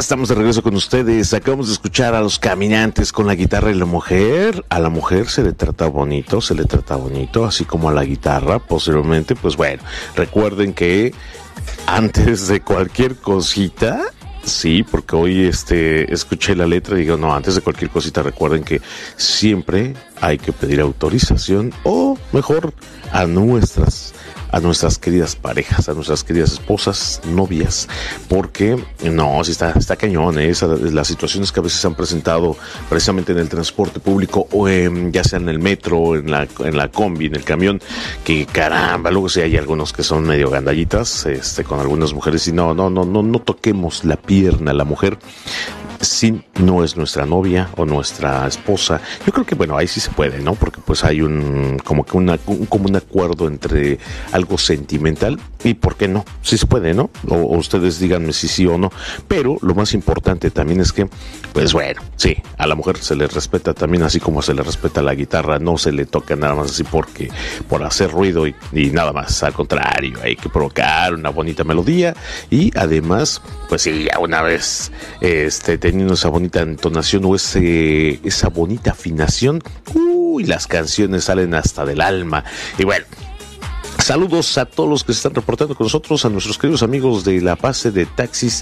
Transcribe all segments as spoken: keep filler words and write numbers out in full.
estamos de regreso con ustedes. Acabamos de escuchar a Los Caminantes con la guitarra y la mujer. A la mujer se le trata bonito, se le trata bonito, así como a la guitarra. Posteriormente, pues bueno, recuerden que antes de cualquier cosita, sí, porque hoy este escuché la letra y digo, no, antes de cualquier cosita recuerden que siempre hay que pedir autorización o mejor a nuestras a nuestras queridas parejas, a nuestras queridas esposas, novias, porque no, si está, está cañón, ¿eh? Esa, las situaciones que a veces se han presentado precisamente en el transporte público, o en, ya sea en el metro, en la, en la combi, en el camión, que caramba, luego sí hay algunos que son medio gandallitas, este, con algunas mujeres, y no, no, no, no, no toquemos la pierna a la mujer si no es nuestra novia o nuestra esposa. Yo creo que bueno, ahí sí se puede, ¿no? Porque pues hay un como que una, un, como un acuerdo entre algo sentimental y por qué no, sí se puede, ¿no? O, o ustedes díganme si sí o no. Pero lo más importante también es que pues bueno, sí, a la mujer se le respeta también, así como se le respeta la guitarra, no se le toca nada más así porque por hacer ruido y, y nada más, al contrario, hay que provocar una bonita melodía y además pues sí, ya una vez este teniendo esa bonita entonación o ese, esa bonita afinación, uy, las canciones salen hasta del alma. Y bueno, saludos a todos los que se están reportando con nosotros, a nuestros queridos amigos de la base de taxis,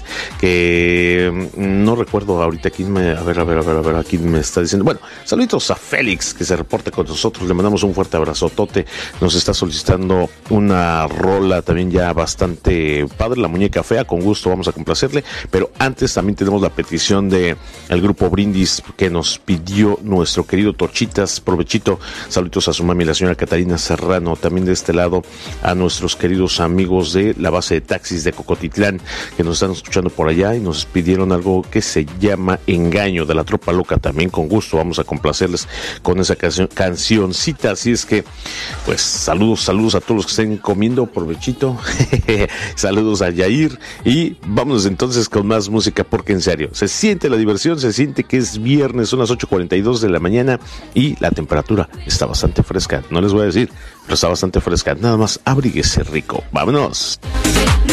que no recuerdo ahorita quién me, a ver, a ver, a ver, a ver, a quién me está diciendo. Bueno, saluditos a Félix, que se reporta con nosotros, le mandamos un fuerte abrazotote, nos está solicitando una rola también ya bastante padre, La Muñeca Fea, con gusto vamos a complacerle, pero antes también tenemos la petición de el grupo Brindis, que nos pidió nuestro querido Torchitas, provechito, saluditos a su mami, la señora Catarina Serrano, también de este lado, a nuestros queridos amigos de la base de taxis de Cocotitlán que nos están escuchando por allá y nos pidieron algo que se llama Engaño de la Tropa Loca. También con gusto vamos a complacerles con esa canción, cancioncita, así es que pues saludos, saludos a todos los que estén comiendo, provechito. Saludos a Yair y vámonos entonces con más música, porque en serio se siente la diversión, se siente que es viernes, son las ocho cuarenta y dos de la mañana y la temperatura está bastante fresca, no les voy a decir, pero está bastante fresca, nada más abríguese rico, vámonos.